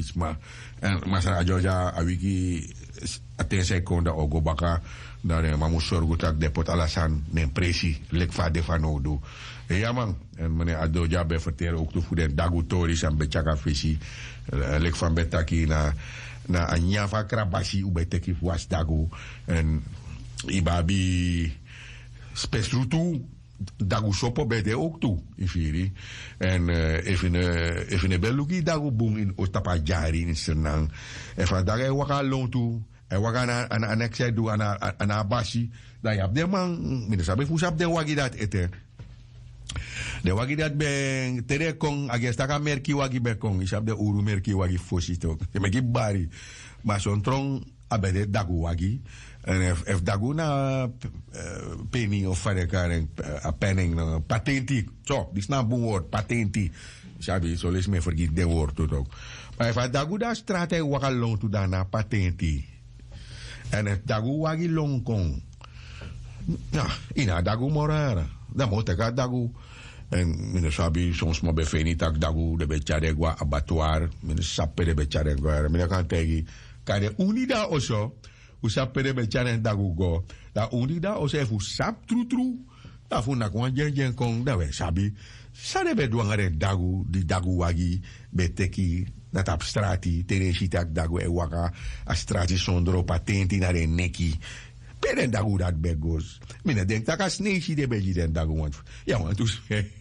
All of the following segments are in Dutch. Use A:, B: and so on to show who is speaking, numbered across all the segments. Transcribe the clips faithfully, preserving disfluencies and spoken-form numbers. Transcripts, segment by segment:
A: Bisma. En Masara Georgia, a wiki, aten seconda ogo baka, dan mamu sorgo tak depot alasan, nem presi, lek va de fanodo. Ja man, en meneer Adoja bij verteren ook toe voor de dagutoris en bechaka fisi, lek van betaki na na anyava krabasi ube teki was dagu en ibabi spesrutu dagu sopo bede ook toe in firi en even even een beluki dagu boom in Otapa Jari in Sernang en van daar hij waka long toe hij waka na aan annexe do aan aan abashi dan je de man min sabe fu sap de wagi dat ete de wagi dat ben tere kong agesta ka merki wagi be kong isap de uru merki wagi fosito e me gibari ma son tron abede dagu wagi en if, if dagu na uh, penny of fare karen a penning na patenti so dis na bon woord patenti sabi so les me vergeet de woord tot ook maar if dagu da strate waka long to da na patenti en if dagu wagi long kong ja ina dagu morara da mo te ka dagu en mine sabi soms mo be feni tak dagu de be charegwa abattoir mine sappe de be charegwa mine kan tegi kade unida oso u sappe de be chare dagu go da unida oso e fu sap tru tru da fu na kwa jen jen kong da we sabi sa de be douangare dagu di dagu wagi be teki na tap strati tereshi tak dagu e waka a strati sondro patenti na de neki peren dagu dat begos. Mine denk dat als neesie de beji den dagu want. Ja want dus.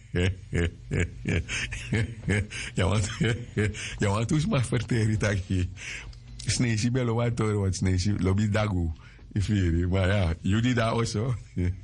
A: Ja want. Ja want dus maar verteri taki. Sneesie belo wat hoor wat sneesie lobby dagu. Ifiri maar ja, jullie daar also.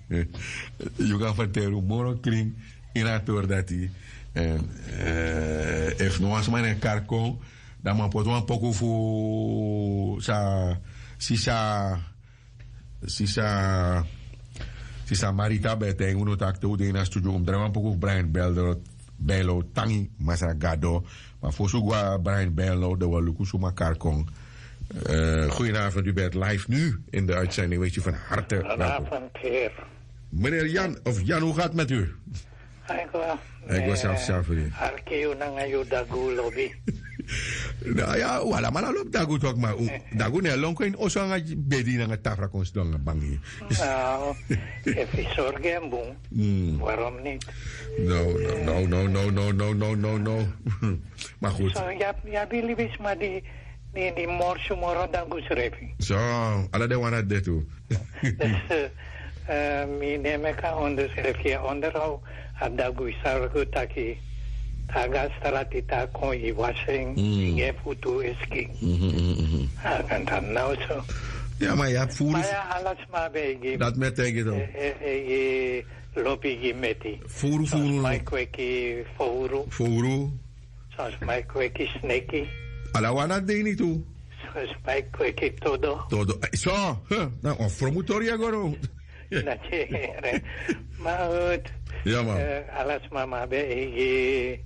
A: Je kan verteren moro kring in ator dat die en eh if no was mijn karko dan man pot wan poco fu sa si sa si sa si sa marita bete uno tak to de na studio um drama poco Brian Bello Bello tangi masagado maar voor zo gwa Brian Bello de waluku suma karkong. Uh, goedenavond, u bent live nu in de uitzending, weet je, van harte
B: goedenavond, heer.
A: Meneer Jan, of Jan, hoe gaat het met u?
B: Ik was,
A: ik was zelf zelf voor u.
B: Arkeo na ngayon dagu lobby.
A: Nou ja, wala man alop dagu toch maar. Dagu ne long koin oso nga bedi na nga tafra konstong nga bangi.
B: Nou, even zorgen boom. Waarom niet?
A: No, no, no, no, no, no, no, no, no. Maar goed.
B: So, ja, ja, billy wis maar die die die morsu moro dagu srefi.
A: Zo, ala de wana de tu.
B: Dus, eh, mi neme ka onder srefi onderhou. Dagu sargu taki. Taga starati ta kon i washing inge futu eski. En dan nou zo.
A: Ja, maar ja, voer.
B: Maar ja, alles maar bij.
A: Dat met tegen dan.
B: Eh, lopi gimeti.
A: Voer, voer.
B: Mijn kweki vouru.
A: Vouru.
B: Zoals mijn kweki sneki.
A: Ala wana de niet toe.
B: Zoals mijn kweki todo.
A: Todo. Zo, nou, of promotoria goro.
B: Natuurlijk. Maar goed.
A: Ja, man.
B: Alles maar maar bij.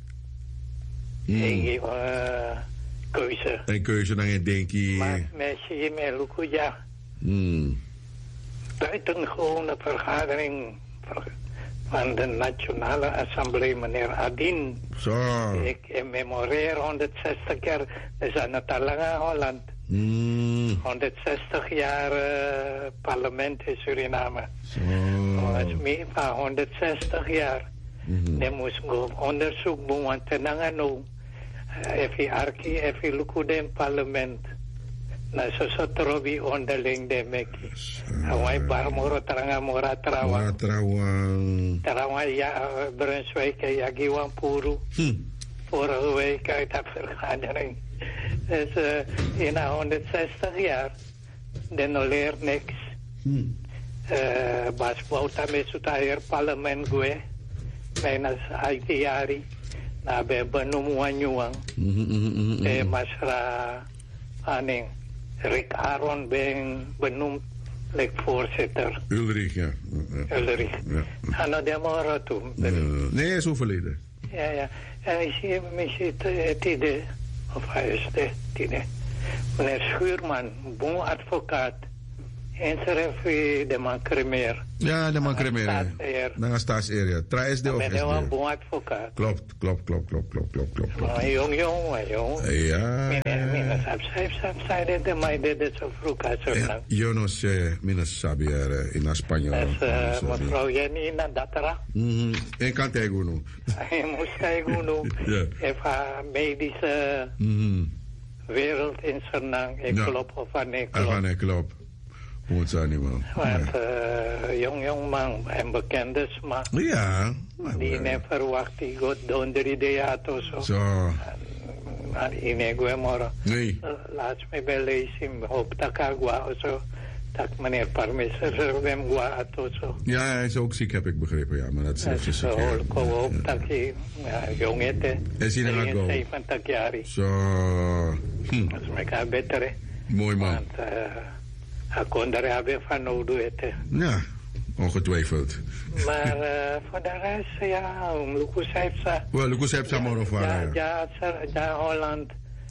B: Egi uh, keuze.
A: Een keuze dan je denk je.
B: Maar mensen je met Lukuja.
A: Hmm.
B: Buiten gewone vergadering van de Nationale Assemblée, meneer Adin.
A: Zo.
B: Ik memoreer honderdzestig jaar. We zijn het al lang in Holland.
A: Hmm.
B: honderdzestig jaar uh, parlement in Suriname.
A: Zo.
B: Dat is meer van honderdzestig jaar. Mm-hmm. Dan moest ik onderzoek doen, want dan gaan we even arki, even lukken in parlement. Nou, zo zo trobi onderling de meki. Awai bar moro teranga mora trawa.
A: Mora trawa.
B: Trawa ja Brunswijk ja giwan puru. Vorige week uit de vergadering. Dus uh, in honderdzestig jaar, dan leert niks. Hmm. Uh, Bas Bouta mesuta hier parlement gue. Menas Aitiari. Na be benum wanyuang. Eh masra aning Rick Aaron ben benum lek voorzitter.
A: Ulrich, ja.
B: Ulrich. Ja. Ano de moro tu.
A: Nee, is overleden.
B: Ja, ja. En ik zie misschien het idee, of hij is het idee. Meneer Schuurman, bon advocaat. En ze heeft de man cremeer.
A: Ja, de man cremeer. Na staatsarea. Tra S D of S D?
B: Ben een bon advocaat.
A: Klopt, klopt, klopt, klopt, klopt, klopt, klopt.
B: Maar jong, jong, jong.
A: Ja.
B: Saya de mai de de so fruka so lang.
A: Yo no sé, minas sabi er in Spanje.
B: Mevrouw Janina Datara.
A: Mhm. En kan teguno.
B: Hij moest teguno. Even medische wereld in Sernang. Ik klop of nee klop.
A: Ah, nee klop. Moet zijn niet wel.
B: Want jong jong man en bekende smaak.
A: Ja.
B: Die ne verwacht ik donder ideato zo.
A: Zo.
B: Inego moro.
A: Nee.
B: Laatst me belezen, hoop dat ik gua zo. Dat meneer Parmeser hem gua ato zo.
A: Ja, hij is ook ziek, heb ik begrepen, ja, maar dat is even ziek.
B: Zo, ik hoop dat hij jong is.
A: Is hij er ook?
B: zeventig jaar.
A: Zo.
B: Hm. Dat is mekaar beter, hè.
A: Mooi man.
B: Want hij kon er hebben van nodig, hè.
A: Ja, ongetwijfeld.
B: Maar uh, voor de rest, ja, Lucas heeft ze...
A: Wel, Lucas heeft ze maar of
B: ja, ja, ja, ja, Holland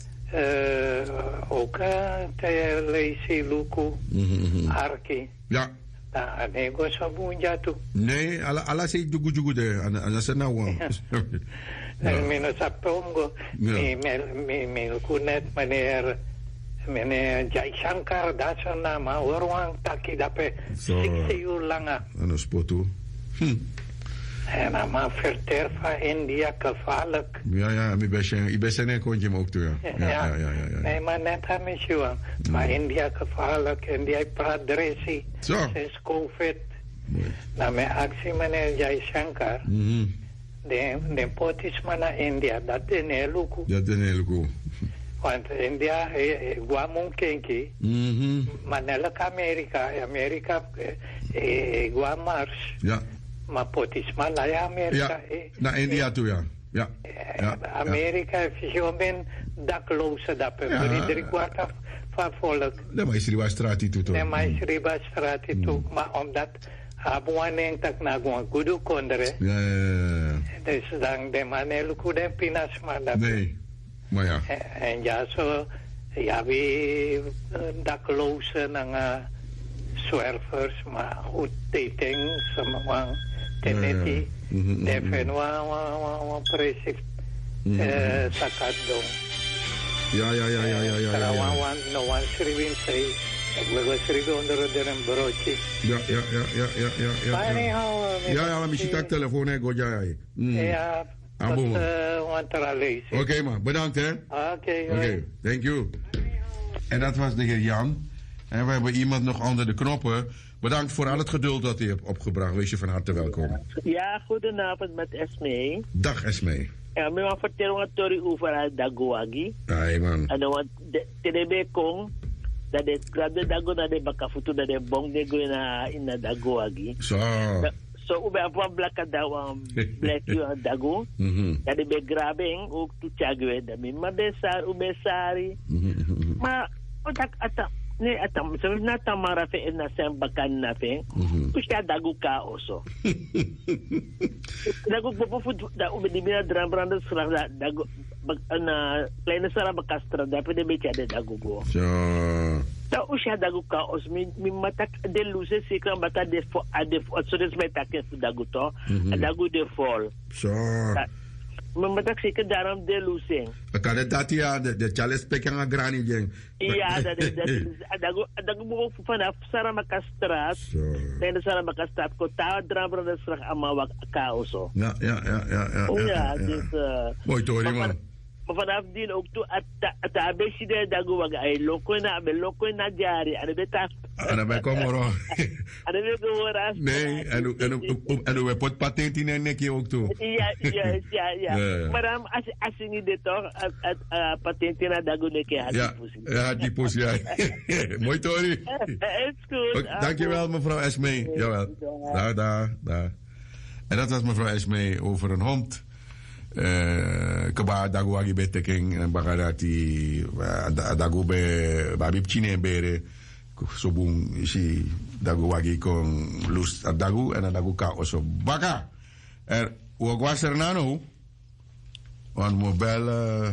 B: uh, ook uh, te lezen, Lucas, Arki.
A: Ja.
B: Nou, nee, ik was op Boenja toe.
A: Nee, alla zei jugu jugu de, en dat is nou wel.
B: En mijn saprongo, mijn kunet, meneer... Meneer Jaisankar, dat is een naam. Hoorwang taki dape zestig uur langer.
A: En een spot hm.
B: En dan maar verter van India gevaarlijk.
A: Ja, ja, ik ben best een kontje ook toe. Ja. Ja, ja, ja, ja, ja.
B: Nee, maar net aan mijn schoen. Maar India gevaarlijk. India praat dressie.
A: Zo.
B: Sinds COVID. Nou, mijn actie, meneer Jaisankar.
A: Mm-hmm.
B: De, de pot is maar naar India. Dat is een hele koe.
A: Dat is een hele koe.
B: Want India, gua mong kenki, maar nelk Amerika, Amerika, gua Mars.
A: Ja.
B: Maar potis maar naar Amerika.
A: Ja, naar India toe, ja. Ja.
B: ja. Amerika heeft gewoon een dakloze, dat is drie kwart van volk.
A: Nee, maar is er wel straat toe, toch?
B: Nee, maar is er wel straat toe, maar omdat abuan yang tak naguan kudu kondre.
A: Ja, ja, ja.
B: Dus dan de manel kuden pinas maar dat.
A: Nee. Maar ja.
B: En ja, zo, ja, we daklozen en uh, zwervers, maar goed dating, zo'n teneti, defen wa presif sakat dong.
A: Ja, ja, ja, ja, ja, ja.
B: Karawan, no one srivin say, ik wil srivin onder de een broodje.
A: Ja, ja, ja, ja, ja, ja, ja.
B: Maar anyhow,
A: ja, ja, misschien tak telefoon, hè, Godja.
B: Ja.
A: Oké uh, okay, man, bedankt hè.
B: Oké, okay,
A: Oké, okay, thank you. En dat was de heer Jan. En we hebben iemand nog onder de knoppen. Bedankt voor al het geduld dat u hebt opgebracht. Wees je van harte welkom.
C: Ja, goedenavond met Esme.
A: Dag Esme.
C: Ja, ik wil vertellen wat Tori over Dagoagi.
A: Hey man.
C: En dan T D B Kong. Dat is grade Dago na de bakafutu dat de bong de go in na Dagoagi.
A: Zo.
C: So ube apa blaka dawa black you dago. Ya de begrabing ook tu chagwe da mi mabesar ube sari. Ma otak ata ne atam so na tamara fe na sem bakan na fe. Pusta dago ka oso. Dago popo fu da ube di bina dram branda sra da dago na kleine sara bakastra da pe de becha de dago go.
A: So
C: da usha dago ka os mi mi matak de luce sikran bata de fo ade so des metak dago to dago de fall
A: so
C: mi matak sikran daram de luce
A: akade datia de de chales pekanga grani jeng
C: iya da de dago dago bo fana sara makastrat de sara makastrat ko ta dram brother srak amawa ka oso
A: ja ja ja ja ja
C: oh ja dit
A: mooi tori man.
C: Maar vanaf die ook toe, at abesi de dago waga ay loko na be loko na jari, ane beta.
A: Ane be komoro.
C: Ane be komoro.
A: Nee, en en en we pot patent in en neki ook toe.
C: Ja, ja, ja, ja. Maar dan as as ni de toch at patent na dago neki had.
A: Ja, ja, die poes ja. Mooi tori.
C: Is goed.
A: Dankjewel mevrouw Esme. Jawel. Daar, daar, daar. En dat was mevrouw Esme over een hond. Uh, kaba dago agi beteking en bagarati dago be babip chine bere sobung isi dago agi kon lus dago en dago ka oso baka er wagwas er nano on mobile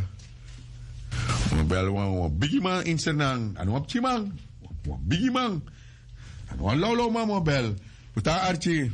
A: mobile wan bigi man in senang anu op chimang bigi man anu lolo ma mobile puta archi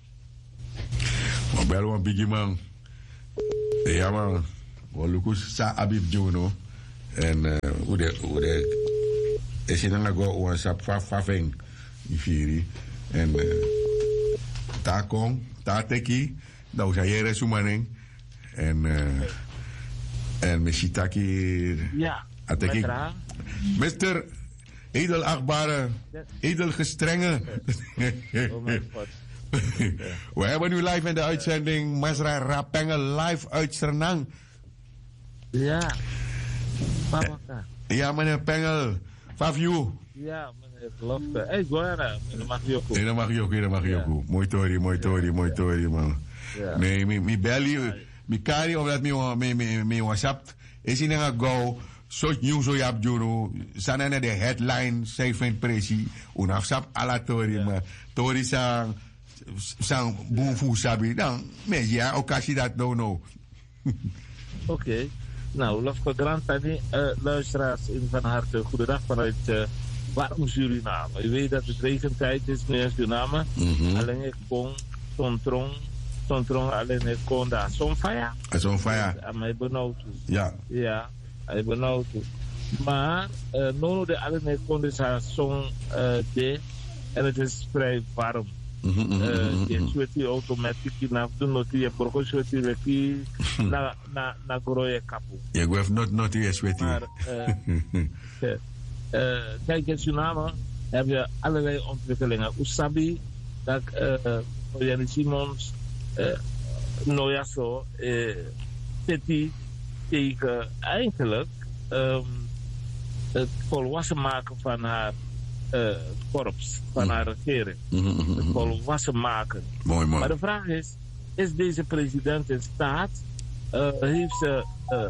A: mobile wan bigi man. Ja man, Lucas sa Abib Juno. En uh, hoe de, hoe de, is je dan go een sap fafing, Ifiri. En uh, daar kom, daar teki, daar was hij er sumaning. En, uh, en Mishitaki.
D: Ja,
A: ateki. mister Edelachtbare, edelgestrenge.
D: Oh mijn god.
A: We hebben nu live in de uitzending Masra Rapengel live uit Sernang.
D: Ja. Pamaka.
A: Ja, meneer Pengel. Faviu.
D: Ja, meneer Lofke. Hé, Guara, meneer Magioku.
A: Nee, dat mag je ook, dat mag je ook. Mooi tori, mooi tori, mooi tori, man. Nee, mi, mi belly, mi kari, omdat mi, mi, mi, mi WhatsApp, is in een go, zo nieuw zo jap juro, zijn de headline, zij vindt presi, unafsap ala tori, maar tori sang, sang boefu sabi, dan, mensen, ja, ook als je dat don't know.
D: Oké. Nou, Lofke Grantani, uh, luisteraars in van harte goedendag vanuit uh, warm Suriname. U weet dat het regentijd is in Suriname. Mm-hmm. Alleen ik kon, Sontrong, Sontrong alleen ik kon daar. Sonfaya.
A: Sonfaya.
D: Aan mij benauwd.
A: Ja.
D: Ja, hij benauwd. Maar, uh, nono de alleen ik kon dus haar son uh, de en het is vrij warm. Je zet die automatisch na doen dat je porco zet die na na na groeien kapu.
A: Je hebt not not die zet
D: Maar kijk in Suriname heb je allerlei ontwikkelingen. Usabi dat Jan Simons Noya zo zeti tegen eigenlijk het volwassen maken van haar Uh, korps van haar regering. Mm-hmm. Het volwassen maken.
A: Mooi, mooi.
D: Maar de vraag is, is deze president in staat, uh, heeft ze uh,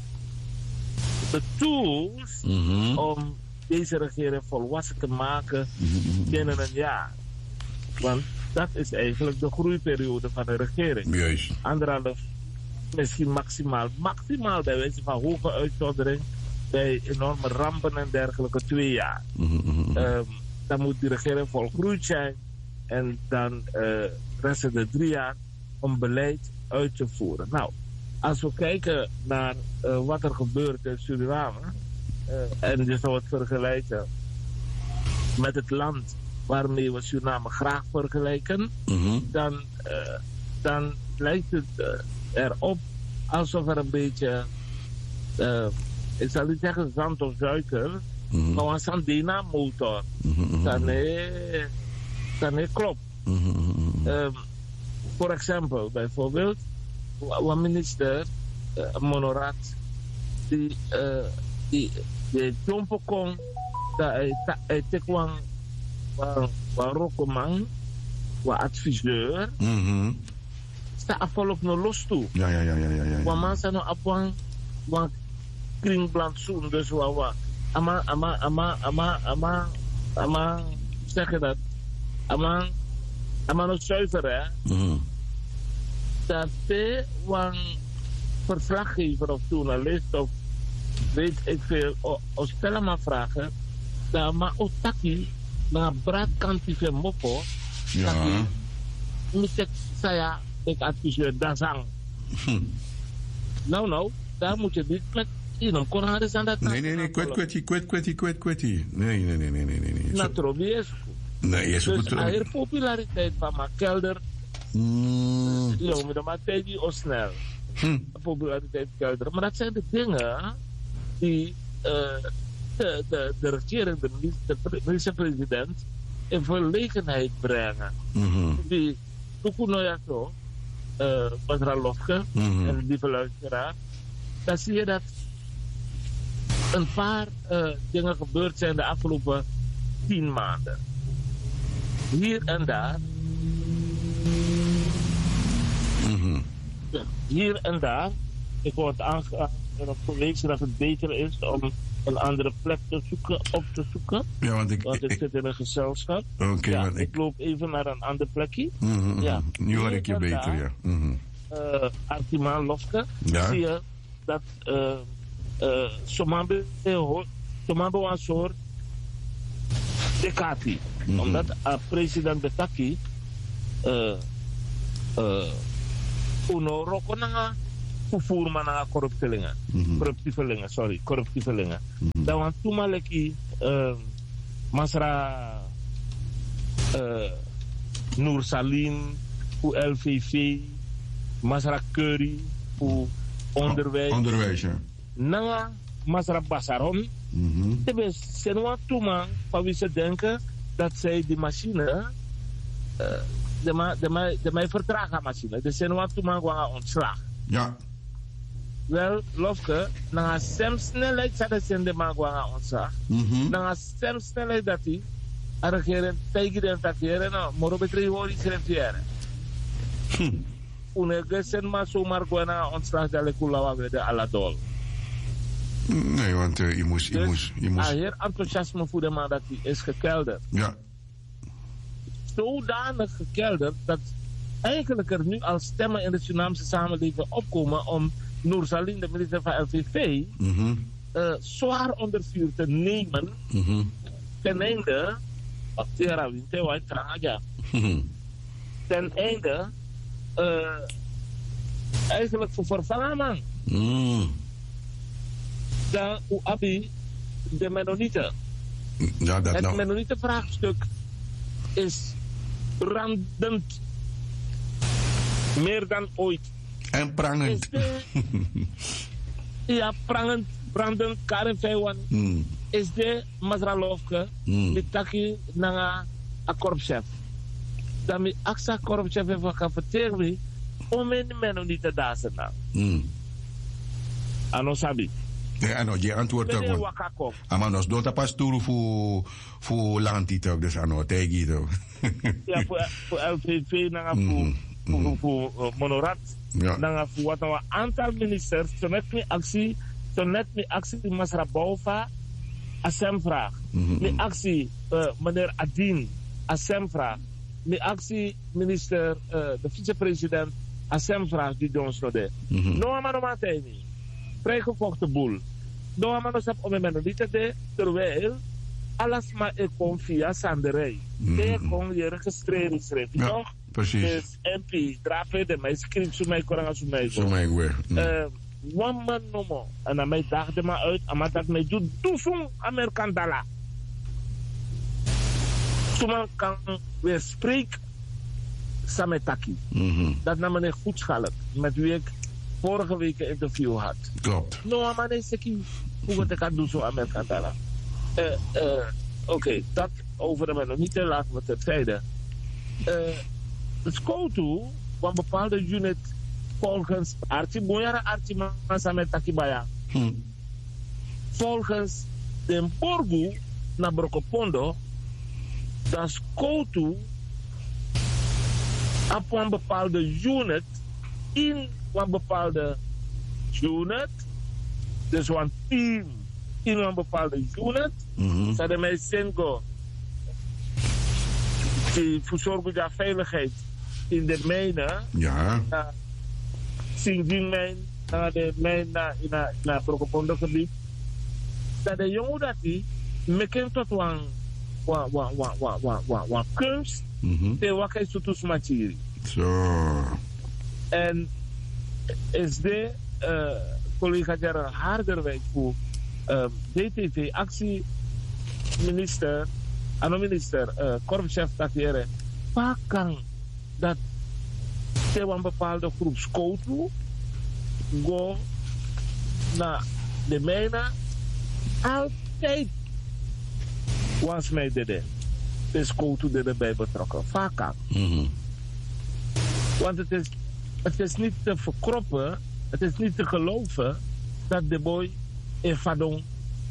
D: de tools mm-hmm. om deze regering volwassen te maken mm-hmm. binnen een jaar? Want dat is eigenlijk de groeiperiode van de regering.
A: Juist.
D: Anderhalf, misschien maximaal, maximaal bij wijze van hoge uitzondering, bij enorme rampen en dergelijke twee jaar. Mm-hmm. Um, dan moet die regering volgroeid zijn en dan uh, resten de drie jaar om beleid uit te voeren. Nou, als we kijken naar uh, wat er gebeurt in Suriname, uh, en je zou het vergelijken met het land waarmee we Suriname graag vergelijken, mm-hmm. dan, uh, dan lijkt het uh, erop alsof er een beetje... Uh, ik zal niet zeggen zand of suiker, mm-hmm. maar een Sandina-motor. Mm-hmm. Dan is klopt. Mm-hmm. Um, voor example, bijvoorbeeld, een minister, uh, Monorat, die, uh, die, die jompo kon, dat hij tekwang, waar rokomang, waar adviseur,
A: mm-hmm.
D: sta afvalop no los toe.
A: Ja, ja, ja, ja, ja, ja.
D: Want man zijn no apwang, want kringplantsoen, dus wat wat. Ama, ama, ama, ama, ama, ama, zeg je dat? Ama, ama nog zuiver, hè? Mm-hmm. Dat de een verslaggever of journalist of weet ik veel, of stel maar vragen, dat maar otaki, na brat kanti van mopo,
A: ja.
D: Moet ik zeggen, ik adviseer dat zang. Nou, nou, daar moet je niet met. Non correre san dat.
A: Nee, nee, nee, kwet, kwetty, kwet, kwetty, kwet, kwetty. Nee, nee, nee, nee, nee, nee.
D: Naturobiesk.
A: Nee, je zoekt
D: het. Dus de populariteit van mijn kelder. Mm. Ja, met de materie of snel. Hm. De populariteit kelder. Maar dat zijn de dingen die uh, de, de, de regering, de minister-president, in verlegenheid brengen. Mm-hmm. Die Tukunoya zo, uh, Masra Lofke mm-hmm. en die verluisteraar. Dan zie je dat een paar uh, dingen gebeurd zijn de afgelopen tien maanden. Hier en daar. Mm-hmm. Hier en daar. Ik word aangegaan door collega's dat het beter is om een andere plek te zoeken, op te zoeken.
A: Ja, want ik,
D: want ik, ik zit in een gezelschap.
A: Okay,
D: ja,
A: ik,
D: ik loop even naar een ander plekje.
A: Mm-hmm. Ja. Nu hoor ik je beter, daar, ja. Mm-hmm.
D: uh, Artimaan Lofke.
A: Ja.
D: Zie je dat uh, uh, Somambe Somambe een soort dekati. Mm-hmm. Omdat uh, president Betaki uh, uh, uno roko nanga vervoer maar naar corruptelingen. Mm-hmm. Corruptievelingen, sorry, corruptievelingen. Mm-hmm. Dan want toen maar leki uh, Masra uh, Noor Salim voor L V V, Masra Curry voor onderwijs.
A: Oh, onderwijs, ja.
D: Nanga Masra Basaron. Mm-hmm. Tebe senwa tuma van wie ze denken dat zij die machine uh, de ma de ma de mij vertragen machine. De senwa tuma gwa ontslag.
A: Ja.
D: Wel, lofke, na sem snelheid zou de zende maar gwa ontslag. Mhm. Na sem snelheid dat hij arregeren tegen de takeren nou, moro betri hoori schrijven. Hm. Unege sen maar zomaar gwa ontslag dat kulawa we de aladol.
A: Nee, want uh, je moest... Je
D: dus,
A: moest, je moest...
D: Hier enthousiasme voor de man dat hij is gekelderd.
A: Ja.
D: Zodanig gekelderd dat eigenlijk er nu al stemmen in de Surinaamse samenleving opkomen om Noor Salim, de minister van L V V, mm-hmm. uh, zwaar onder vuur te nemen. Mm-hmm. Ten einde... Mm-hmm. Ten einde... Uh, eigenlijk voor vervangen man. Mm. Dan Abi, de Mennonieten.
A: Ja, dat
D: het
A: nou.
D: Mennonieten vraagstuk is brandend. Meer dan ooit.
A: En prangend.
D: De, ja, prangend, brandend, Karen Vijwan. Mm. Is de Mazralovke, mm. die taki na een korpschef. Dan mi aksa korpschef even gaan vertellen, om in de Mennonieten daar te gaan. Mm. Ano sabi.
A: Ja, no, je antwoord ook. Maar nos doet dat pas toe voor voor landtiet ook, dus ano tegi toch.
D: Ja, voor voor L V V na voor voor voor Monorat. Ja. Na voor wat een aantal ministers, zo net mi actie, zo net mi actie die Masra Bouva assemvraag. Mi actie meneer Adin assemvraag. Mi actie minister de vicepresident assemvraag die ons nog deed. No maar maar teni. Vrijgevochten boel. Doa manos op om men niet te terwijl alles maar ik kom via sanderij. Ik kom je registreren schrijf je toch?
A: Precies.
D: Dus M P drapen de mij schrijft zo mij korang zo mij
A: zo mij weer.
D: One man no more. En dan mij dacht er maar uit, maar dat mij doet toevoeg Amerikaan dollar. Zo man kan weer spreken sametaki. Dat nam meneer Goedschalk met wie ik vorige week een interview had.
A: Klopt.
D: No, maar nee, seki. Hoe wordt ik aan doen zo Amerika daar? Uh, uh, Oké, okay, dat over de nog niet te laten we terzijde. Uh, het Skotu, van bepaalde unit volgens Archie Boyara Archie Mansa Takibaya. Hmm. Volgens de Borgu naar Brokopondo, dat Skotu op een bepaalde unit in een bepaalde unit, dus een team in een bepaalde unit, mm-hmm. zouden mij Sengo die verzorgen de veiligheid in de mijnen,
A: ja.
D: naar Singing naar de mijn naar naar naar Brokopondo gebied, dat de jongen dat die meken tot een wa wa wa wa wa wa wa kunst, te wakai sutus machiri.
A: Zo.
D: En is de uh, collega Gerard Harderwijk voor uh, D T V actie minister, ano minister, uh, korpschef takere, waar kan dat ze een bepaalde groep scouten go naar de mijnen altijd was mij de de scouten erbij betrokken, vaak kan. Mm-hmm. Want het is Het is niet te verkroppen, het is niet te geloven dat de boy in Fadon,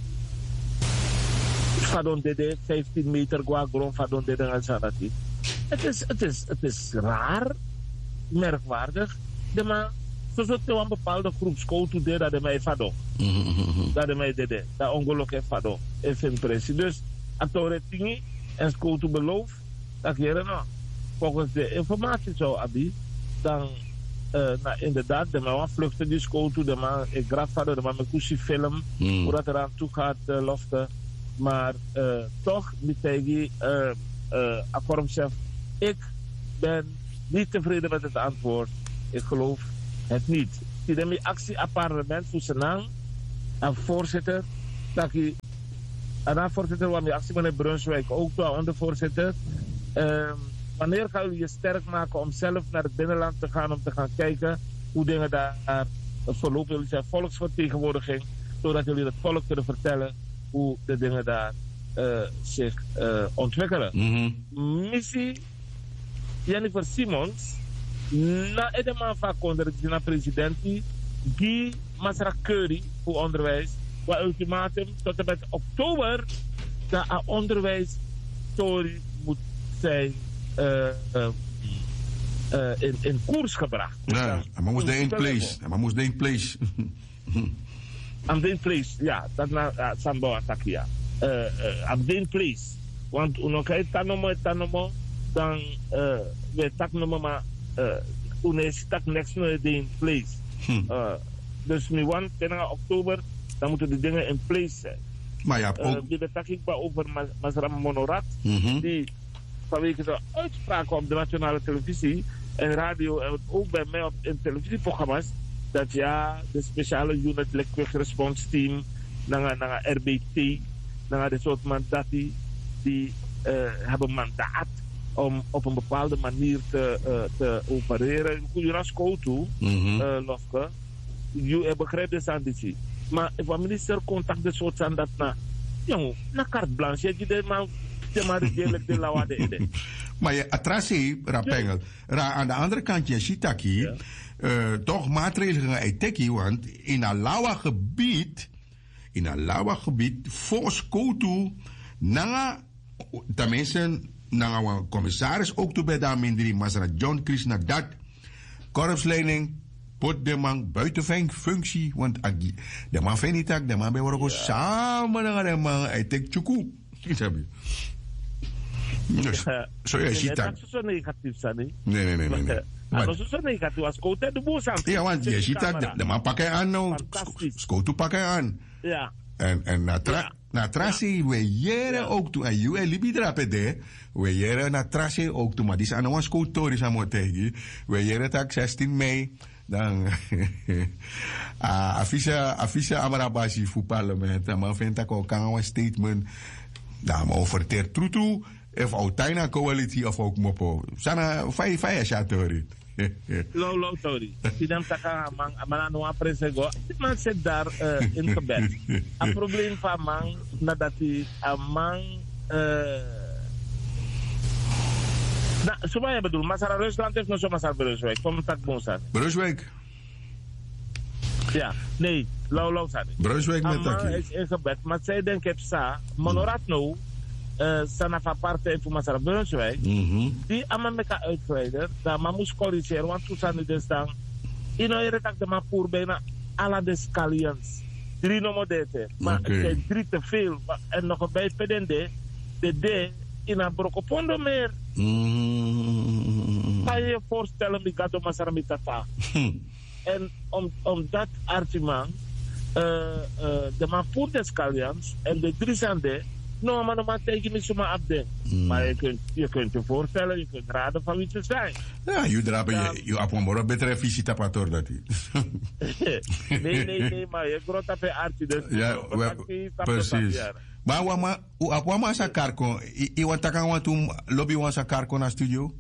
D: Fadon dede vijftien meter gwa grond Fadon dede en sanati. Het is, het is, het is raar, merkwaardig, de man, zo zo te een bepaalde groep scouten dede dat de mij Fadon, dat de mij dede, dat ongeluk in Fadon, in zijn pressie. Dus, atore tingi en scouten beloof, dat jere nou, volgens de informatie zo, Abi, dan Uh, nou, inderdaad, de man vluchten die school toe, de man, ik grafvader, de man met kusje film, mm. hoe dat eraan toe gaat, uh, lofte. Maar uh, toch, niet tegen die uh, uh, akkoordchef, ik ben niet tevreden met het antwoord. Ik geloof het niet. die de actie aan parlement voor Senang, en voorzitter, dat je, en dan voorzitter, waarmee actie meneer Brunswijk ook wel, en de voorzitter. Um, wanneer gaan jullie je sterk maken om zelf naar het binnenland te gaan, om te gaan kijken hoe dingen daar verlopen? Jullie zijn volksvertegenwoordiging, zodat jullie het volk kunnen vertellen hoe de dingen daar uh, zich uh, ontwikkelen.
A: Mm-hmm.
D: Missie Jennifer Simons, na edema van condertie na president, die Masra Curry voor onderwijs, waar ultimatum tot en met oktober dat onderwijs story moet zijn uh, uh, uh, in, in koers gebracht.
A: Ja, maar moest in place. Maar moest in place.
D: Aan in place, ja, dat na Sambo Atakia. Aan in place. Want uno kijk tanomo tanomo, dan we tak nomo maar uno is tak next no in place. Dus nu want tegen oktober dan moeten de dingen in place zijn.
A: Maar ja, ook...
D: Uh, de takik over Masram Monorat,
A: mm-hmm.
D: die vanwege de uitspraken op de nationale televisie en radio en ook bij mij op in televisieprogramma's, dat ja, de speciale unit Quick Response Team, naar R B T, naar de soort mandati, die uh, hebben mandaat om op een bepaalde manier te, uh, te opereren. Goedenavond, toe, mm-hmm. uh, Lofke. Je begrijpt de sanditie. Maar if a minister contact de soort aan dat na, jong, na carte blanche, je de man, de maar de de lawa de ede.
A: Maar je attractie, Rapengel, ra aan de andere kant je Shitaki, ja. uh, toch maatregelen uit Teki, want in een lawa gebied, in een lawa gebied, volgens Kotu, nanga, tenminste, nanga een commissaris ook toe bij de minderi, maar John Krishna dat, korpsleiding. Pot de man buiten functie, want de man vindt niet dat, de man bij worden samen met de man uit de tjoekoe. Dus, zo je ziet dat.
D: Dat is zo negatief, Sani.
A: Nee, nee, nee, nee. nee.
D: Maar dat is zo negatief, als Kote de boos aan.
A: Ja, want je ziet dat, de man pak hij aan nou, Skotu pak hij aan.
D: Ja.
A: En, en na tra, na trassie, we jaren ook toe, en je en Libi drapede, we jaren na trassie ook toe, maar die zijn nou een Skotori aan tegen, we jaren tak zestien mei, dan uh, afisa afisa amarabashi voor parlement maar vindt ik ook kan een statement dan over ter trutu of uiteina coalitie of ook mopo sana fai fai chatori
D: lo lo tori die dan taka man amano apresego man zit daar uh, in gebed een probleem van man nadat hij een man uh, nou, zo maar je bedoelt, Masara Rusland heeft nog zo Masara Brunswijk. Kom het tak bonsan.
A: Brunswijk?
D: Ja, nee, lauw lauw sani.
A: Brunswijk met takkie.
D: Amma is ingebed, maar zij denkt heb sa, monorat nou, sana van partij voor Masara Brunswijk, die amma meka uitgeleider, dat ma moest corrigeren, want toen zijn dus dan, in een tak de ma poer bijna alla de scallions. Drie nomodete, maar het zijn drie te veel. En nog een bij P D D, de D, in een brokopondo meer.
A: Mm.
D: Kan je je voorstellen, ik ga Masaramita. En om, om dat argument, uh, uh, de man voor de scallions en de drie zijn de, no, maar normaal tegen me zomaar afdenken. Mm. Maar je kunt, je kunt je voorstellen, je kunt raden van wie ze zijn.
A: Ja, je drapen je, je apomoro betere visita pator dat hij.
D: Nee, nee, nee, maar je groot op je aardje, dus.
A: Ja, precies. Maar wama, wama sa karko, i want takan want um lobby wan sa karko na studio?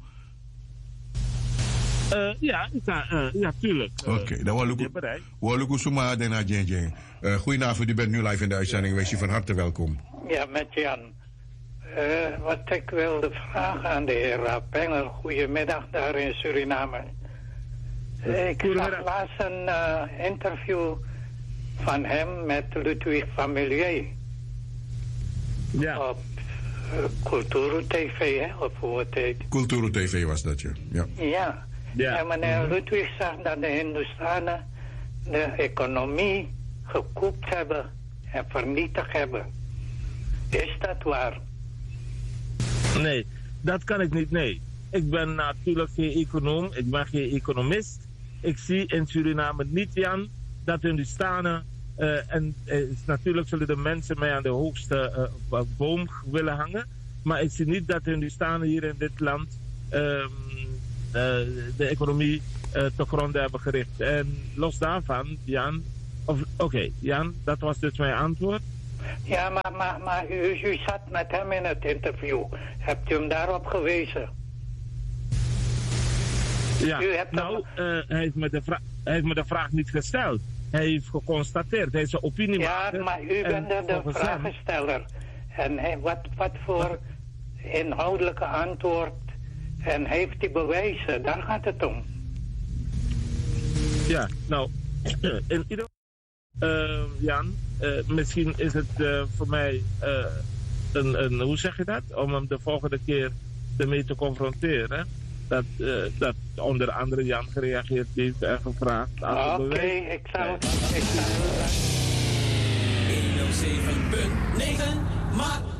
D: Uh, ja, uh, ja, tuurlijk.
A: Oké, okay, dan wil ik wil ik suma dena Jen Jen. Goedenavond, u bent nu live in de uitzending. Wees je van harte welkom.
B: Ja, met Jan. Uh, wat ik wilde vragen aan de heer Rapengel. Goedemiddag daar in Suriname. Uh, ik zag laatst een uh, interview van hem met Ludwig van Milieu.
D: Ja.
B: Op uh, Culturo T V, hè? Op hoe het heet.
A: Culturo T V was dat, ja. Ja.
B: Ja. Ja. En meneer mm-hmm. Ludwig zegt dat de Hindustanen de economie gekoopt hebben en vernietigd hebben. Is dat waar?
D: Nee, dat kan ik niet, nee. Ik ben natuurlijk geen econoom, ik ben geen economist. Ik zie in Suriname niet, Jan, dat Hindustanen... Uh, en uh, natuurlijk zullen de mensen mij aan de hoogste uh, boom willen hangen. Maar ik zie niet dat Hindustanen hier in dit land um, uh, de economie uh, te gronden hebben gericht. En los daarvan, Jan, oké, okay, Jan, dat was dus mijn antwoord.
B: Ja, maar, maar, maar u, u zat met hem in het interview. Hebt u hem daarop gewezen?
D: Ja, nou, uh, hij, heeft me de hij heeft me de vraag niet gesteld. Hij heeft geconstateerd, hij heeft zijn opinie
B: Ja, maar u bent de, de vragensteller. En hij, wat, wat voor inhoudelijke antwoord en heeft hij bewijzen? Daar gaat het om.
D: Ja, nou, in ieder geval, uh, Jan, uh, misschien is het uh, voor mij uh, een, een, hoe zeg je dat? Om hem de volgende keer ermee te confronteren. Dat, uh, dat onder andere Jan gereageerd heeft en gevraagd.
B: Oké, okay, ik zou het. Ik zou het.
E: honderdzeven punt negen, maar